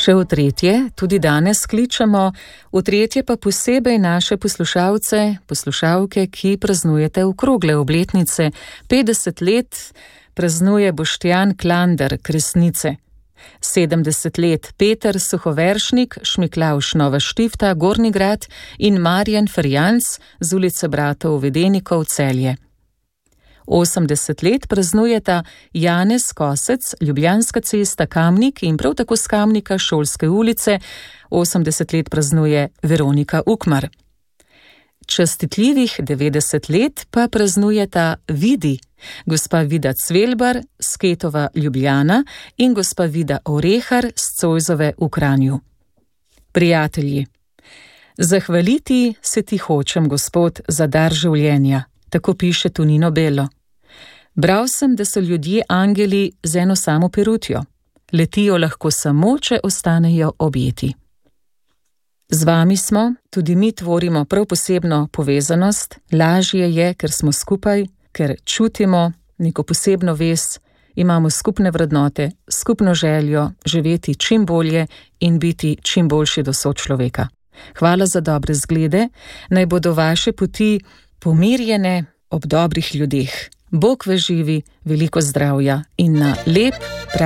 Še v tretje, tudi danes kličemo, v tretje pa posebej naše poslušalce, poslušalke, ki praznujete okrogle obletnice. 50 let praznuje Boštjan Klander, Kresnice. 70 let Peter Suhoveršnik, Šmiklavš Nova Štifta, Gornji Grad in Marjan Ferjanc z ulice Bratov Vedenikov, Celje. 80 let praznujeta Janez Kosec, Ljubljanska cesta, Kamnik in prav tako s Kamnika Šolske ulice. 80 let praznuje Veronika Ukmar. Častitljivih 90 let pa praznujeta Vidi, gospa Vida Cvelbar z Ketova, Ljubljana in gospa Vida Orehar z Cojzove v Kranju. Prijatelji, zahvaliti se ti hočem, Gospod, za dar življenja, tako piše Tonino Bello. Bral sem, da so ljudje angeli z eno samo perutjo. Letijo lahko samo, če ostanejo objeti. Z vami smo, tudi mi tvorimo prav posebno povezanost, lažje je, ker smo skupaj, ker čutimo neko posebno vez, imamo skupne vrednote, skupno željo živeti čim bolje in biti čim boljši do sočloveka. Hvala za dobre zglede, naj bodo vaše poti pomirjene ob dobrih ljudeh. Bog v živi, veliko zdravja in na lep